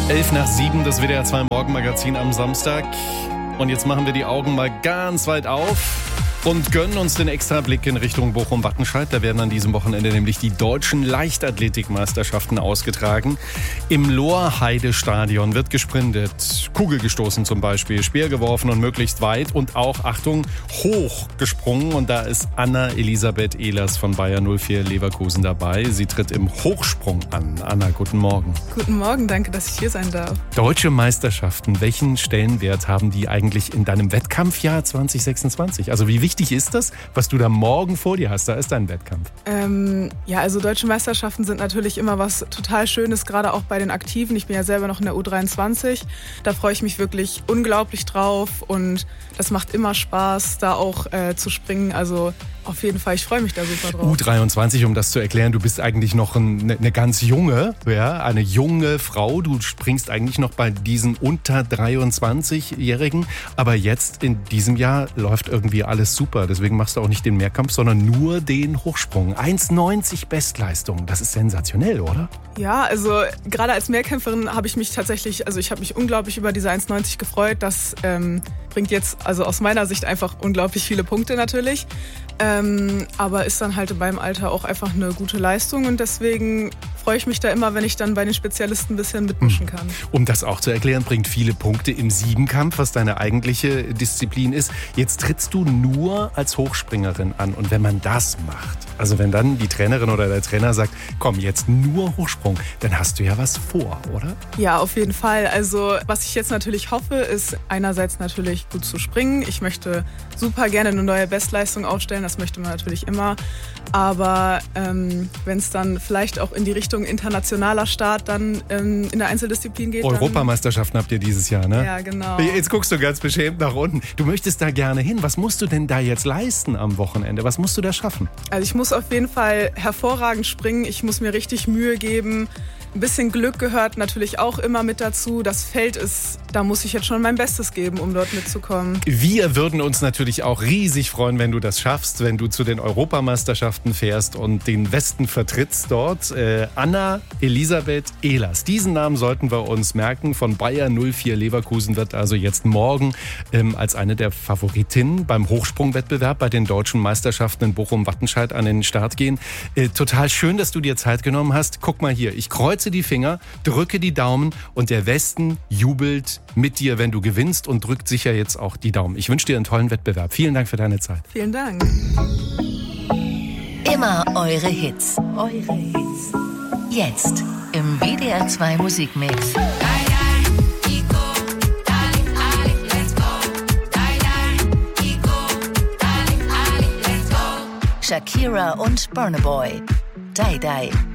11:07, das WDR 2 Morgenmagazin am Samstag. Und jetzt machen wir die Augen mal ganz weit auf und gönnen uns den Extrablick in Richtung Bochum-Wattenscheid. Da werden an diesem Wochenende nämlich die deutschen Leichtathletikmeisterschaften ausgetragen. Im Lohrheide-Stadion wird gesprintet, Kugel gestoßen zum Beispiel, Speer geworfen und möglichst weit und auch, Achtung, hoch gesprungen. Und da ist Anna Elisabeth Ehlers von Bayer 04 Leverkusen dabei. Sie tritt im Hochsprung an. Anna, guten Morgen. Guten Morgen, danke, dass ich hier sein darf. Deutsche Meisterschaften, welchen Stellenwert haben die eigentlich in deinem Wettkampfjahr 2026? Also wie wichtig ist das, was du da morgen vor dir hast? Da ist dein Wettkampf. Also deutsche Meisterschaften sind natürlich immer was total Schönes, gerade auch bei den Aktiven. Ich bin ja selber noch in der U23. Da freue ich mich wirklich unglaublich drauf und das macht immer Spaß, da auch zu springen. Also auf jeden Fall, ich freue mich da super drauf. U23, um das zu erklären, du bist eigentlich noch eine ganz junge, eine junge Frau. Du springst eigentlich noch bei diesen unter 23-Jährigen. Aber jetzt in diesem Jahr läuft irgendwie alles super. Deswegen machst du auch nicht den Mehrkampf, sondern nur den Hochsprung. 1,90 Bestleistung. Das ist sensationell, oder? Ja, also gerade als Mehrkämpferin habe ich mich tatsächlich, ich habe mich unglaublich über diese 1,90 gefreut. Das bringt jetzt also aus meiner Sicht einfach unglaublich viele Punkte natürlich. Aber ist dann halt in meinem Alter auch einfach eine gute Leistung und deswegen freue ich mich da immer, wenn ich dann bei den Spezialisten ein bisschen mitmischen kann. Um das auch zu erklären, bringt viele Punkte im Siebenkampf, was deine eigentliche Disziplin ist. Jetzt trittst du nur als Hochspringerin an und wenn man das macht, also wenn dann die Trainerin oder der Trainer sagt, komm, jetzt nur Hochsprung, dann hast du ja was vor, oder? Ja, auf jeden Fall. Also was ich jetzt natürlich hoffe, ist einerseits natürlich gut zu springen. Ich möchte super gerne eine neue Bestleistung aufstellen, das möchte man natürlich immer. Aber wenn es dann vielleicht auch in die Richtung internationaler Start dann in der Einzeldisziplin geht. Europameisterschaften habt ihr dieses Jahr, ne? Ja, genau. Jetzt guckst du ganz beschämt nach unten. Du möchtest da gerne hin. Was musst du denn da jetzt leisten am Wochenende? Was musst du da schaffen? Also ich muss auf jeden Fall hervorragend springen. Ich muss mir richtig Mühe geben. Ein bisschen Glück gehört natürlich auch immer mit dazu. Das Feld ist, da muss ich jetzt schon mein Bestes geben, um dort mitzukommen. Wir würden uns natürlich auch riesig freuen, wenn du das schaffst, wenn du zu den Europameisterschaften fährst und den Westen vertrittst dort. Anna Elisabeth Ehlers. Diesen Namen sollten wir uns merken. Von Bayer 04 Leverkusen wird also jetzt morgen als eine der Favoritinnen beim Hochsprungwettbewerb bei den deutschen Meisterschaften in Bochum-Wattenscheid an den Start gehen. Total schön, dass du dir Zeit genommen hast. Guck mal hier, ich kreuze die Finger, drücke die Daumen und der Westen jubelt mit dir, wenn du gewinnst und drückt sicher jetzt auch die Daumen. Ich wünsche dir einen tollen Wettbewerb. Vielen Dank für deine Zeit. Vielen Dank. Immer eure Hits. Eure Hits. Jetzt im WDR 2 Musikmix. Shakira und Burna Boy. Die Die.